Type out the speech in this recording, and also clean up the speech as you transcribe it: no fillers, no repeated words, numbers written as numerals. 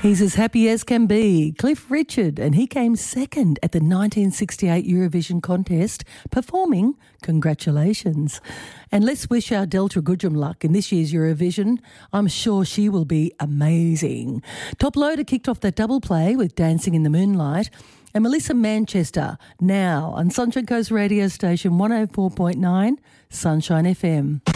He's as happy as can be, Cliff Richard, and he came second at the 1968 Eurovision contest, performing Congratulations. And let's wish our Delta Goodrum luck in this year's Eurovision. I'm sure she will be amazing. Top Loader kicked off that double play with Dancing in the Moonlight, and Melissa Manchester now on Sunshine Coast radio station 104.9 Sunshine FM.